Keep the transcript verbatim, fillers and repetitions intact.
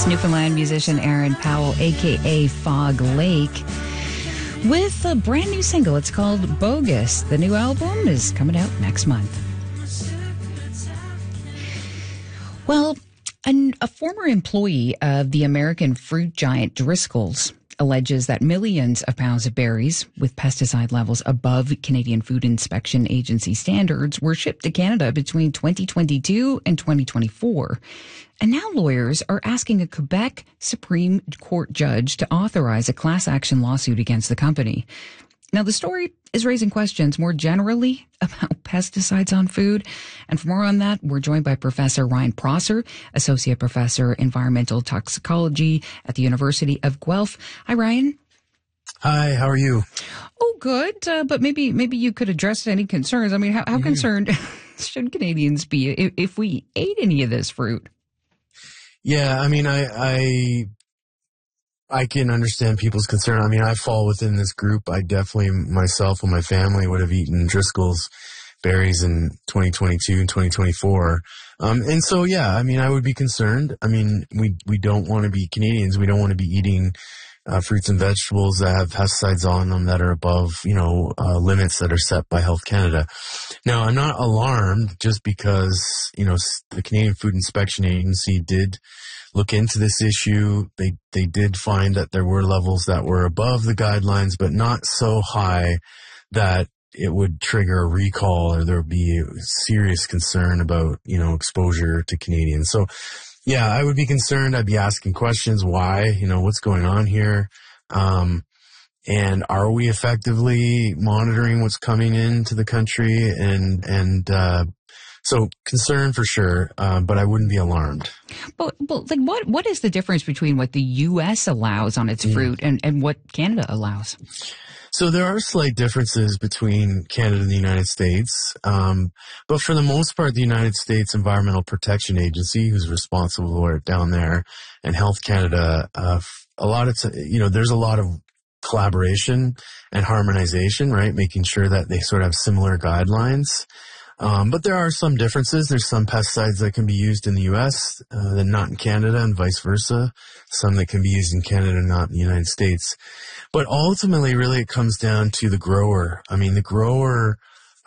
That's Newfoundland musician Aaron Powell, a k a. Fog Lake, with a brand new single. It's called Bogus. The new album is coming out next month. Well, an, a former employee of the American fruit giant Driscoll's alleges that millions of pounds of berries with pesticide levels above Canadian Food Inspection Agency standards were shipped to Canada between twenty twenty-two and twenty twenty-four. And now lawyers are asking a Quebec Supreme Court judge to authorize a class action lawsuit against the company. Now, the story is raising questions more generally about pesticides on food. And for more on that, we're joined by Professor Ryan Prosser, Associate Professor, Environmental Toxicology at the University of Guelph. Hi, Ryan. Hi, how are you? Oh, good. Uh, but maybe maybe you could address any concerns. I mean, how, how mm-hmm. concerned should Canadians be if, if we ate any of this fruit? Yeah, I mean, I, I I can understand people's concern. I mean, I fall within this group. I definitely, myself and my family, would have eaten Driscoll's berries in twenty twenty-two and twenty twenty-four. Um, and so, yeah, I mean, I would be concerned. I mean, we, we don't want to be Canadians. We don't want to be eating uh, fruits and vegetables that have pesticides on them that are above, you know, uh, limits that are set by Health Canada. Now, I'm not alarmed just because, you know, the Canadian Food Inspection Agency did look into this issue. They they did find that there were levels that were above the guidelines, but not so high that it would trigger a recall or there would be a serious concern about, you know, exposure to Canadians. So, yeah, I would be concerned. I'd be asking questions. Why? You know, what's going on here? Um, and are we effectively monitoring what's coming into the country? And, and, uh, So concern for sure, uh, but I wouldn't be alarmed. But, but like, what what is the difference between what the U S allows on its fruit and, and what Canada allows? So there are slight differences between Canada and the United States, um, but for the most part, the United States Environmental Protection Agency, who's responsible for it down there, and Health Canada, uh, a lot of t- you know, there's a lot of collaboration and harmonization, right? Making sure that they sort of have similar guidelines. Um, but there are some differences. There's some pesticides that can be used in the U S uh, that not in Canada, and vice versa. Some that can be used in Canada, not in the United States. But ultimately, really, it comes down to the grower. I mean, the grower